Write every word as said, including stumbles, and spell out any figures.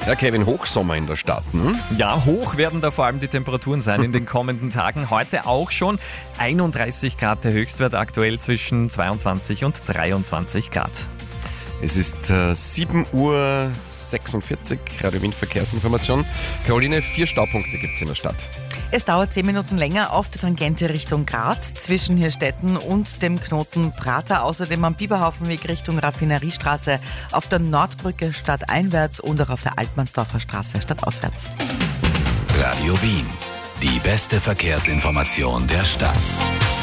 Ja, Kevin, Hochsommer in der Stadt. Hm? Ja, hoch werden da vor allem die Temperaturen sein in den kommenden Tagen. Heute auch schon einunddreißig Grad der Höchstwert, aktuell zwischen zweiundzwanzig und dreiundzwanzig Grad. Es ist äh, sieben Uhr sechsundvierzig, Radio Wien Verkehrsinformation. Caroline, vier Staupunkte gibt es in der Stadt. Es dauert zehn Minuten länger auf der Tangente Richtung Graz, zwischen Hirstetten und dem Knoten Prater. Außerdem am Biberhaufenweg Richtung Raffineriestraße, auf der Nordbrücke stadteinwärts und auch auf der Altmannsdorfer Straße stadtauswärts. Radio Wien, die beste Verkehrsinformation der Stadt.